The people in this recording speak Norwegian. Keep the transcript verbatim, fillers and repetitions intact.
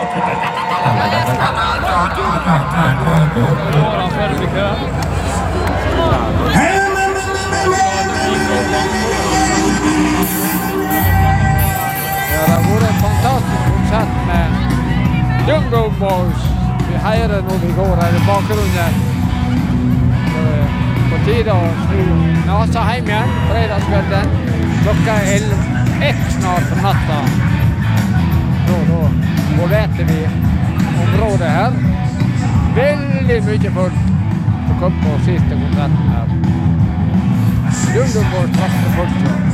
det vore en fantastisk konsert med Jungle Boys. Vi heirer når vi går her i bakgrunnen. På tide å snu nasa hjem igjen, fredagskvelden. Klokka er elleve snart på natta. Da, da forlater vi området her. Veldig mye folk som kom på siste konserten her. Jungle Boys, takk for folk.